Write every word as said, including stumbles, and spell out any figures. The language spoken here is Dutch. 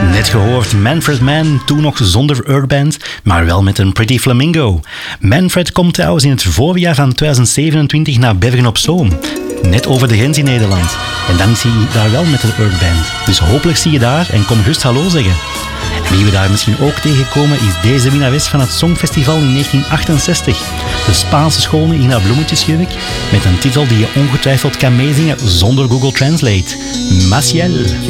Net gehoord Manfred Mann, toen nog zonder Urband, maar wel met een Pretty Flamingo. Manfred komt trouwens in het voorjaar van twintig zevenentwintig naar Bergen-op-Zoom. Net over de grens in Nederland. En dan is hij daar wel met de Urband. Dus hopelijk zie je daar en kom gerust hallo zeggen. En wie we daar misschien ook tegenkomen is deze winnares van het Songfestival in negentien achtenzestig. De Spaanse schone in haar bloemetjesjurk met een titel die je ongetwijfeld kan meezingen zonder Google Translate. Maciel.